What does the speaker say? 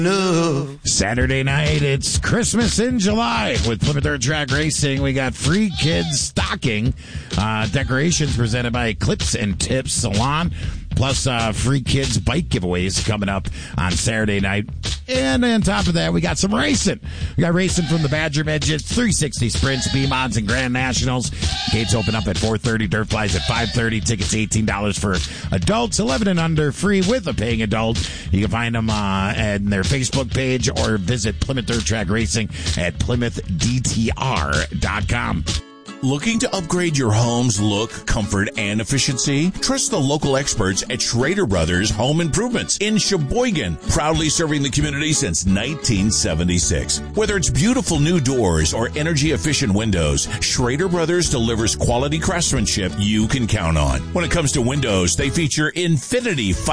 No. Saturday night, it's Christmas in July with Plymouth Dirt Track Racing. We got free kids stocking decorations presented by Clips and Tips Salon, plus free kids bike giveaways coming up on Saturday night. And on top of that, we got some racing. We got racing from the Badger Midgets, 360 Sprints, B-Mods, and Grand Nationals. Gates open up at 4:30, Dirt Flies at 5:30. Tickets $18 for adults, 11 and under, free with a paying adult. You can find them at their Facebook page or visit Plymouth Dirt Track Racing at PlymouthDTR.com. Looking to upgrade your home's look, comfort, and efficiency? Trust the local experts at Schrader Brothers Home Improvements in Sheboygan, proudly serving the community since 1976. Whether it's beautiful new doors or energy-efficient windows, Schrader Brothers delivers quality craftsmanship you can count on. When it comes to windows, they feature Infinity